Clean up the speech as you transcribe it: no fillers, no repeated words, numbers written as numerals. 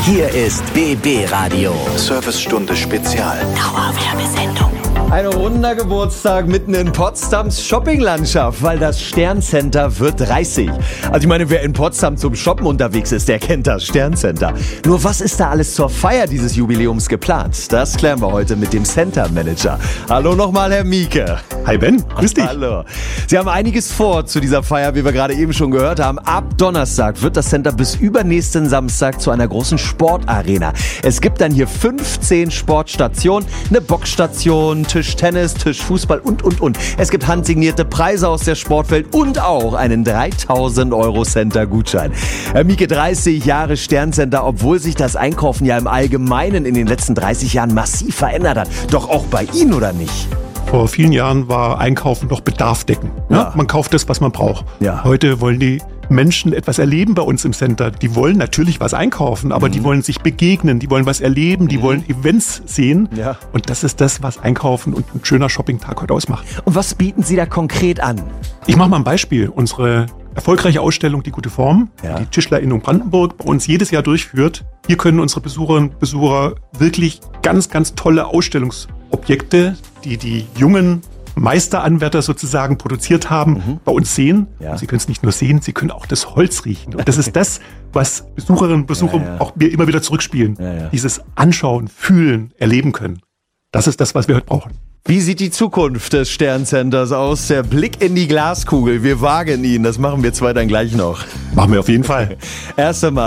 Hier ist BB Radio. Servicestunde Spezial. Dauerwerbesendung. Ein runder Geburtstag mitten in Potsdams Shoppinglandschaft, weil das Sterncenter wird 30. Also ich meine, wer in Potsdam zum Shoppen unterwegs ist, der kennt das Sterncenter. Nur was ist da alles zur Feier dieses Jubiläums geplant? Das klären wir heute mit dem Center Manager. Hallo nochmal, Herr Mieke. Hi Ben, grüß dich. Hallo. Sie haben einiges vor zu dieser Feier, wie wir gerade eben schon gehört haben. Ab Donnerstag wird das Center bis übernächsten Samstag zu einer großen Sportarena. Es gibt dann hier 15 Sportstationen, eine Boxstation, Tischtennis, Tischfußball und. Es gibt handsignierte Preise aus der Sportwelt und auch einen 3.000 € Center-Gutschein. Herr Mieke, 30 Jahre Sterncenter, obwohl sich das Einkaufen ja im Allgemeinen in den letzten 30 Jahren massiv verändert hat. Doch auch bei Ihnen, oder nicht? Vor vielen Jahren war Einkaufen noch Bedarf decken. Ja. Man kauft das, was man braucht. Ja. Heute wollen die Menschen etwas erleben bei uns im Center. Die wollen natürlich was einkaufen, aber die wollen sich begegnen, die wollen was erleben, die wollen Events sehen. Ja. Und das ist das, was Einkaufen und ein schöner Shoppingtag heute ausmacht. Und was bieten Sie da konkret an? Ich mache mal ein Beispiel. Unsere erfolgreiche Ausstellung Die gute Form, Ja. die Tischlerinnung Brandenburg bei uns jedes Jahr durchführt. Hier können unsere Besucherinnen und Besucher wirklich ganz, ganz tolle Ausstellungsobjekte, die jungen Meisteranwärter sozusagen produziert haben, bei uns sehen. Ja. Und Sie können es nicht nur sehen, Sie können auch das Holz riechen. Und das ist das, was Besucherinnen und Besucher auch mir immer wieder zurückspielen. Ja. Dieses Anschauen, Fühlen, Erleben können. Das ist das, was wir heute brauchen. Wie sieht die Zukunft des Sterncenters aus? Der Blick in die Glaskugel. Wir wagen ihn. Das machen wir zwei dann gleich noch. Machen wir auf jeden Fall. Erst einmal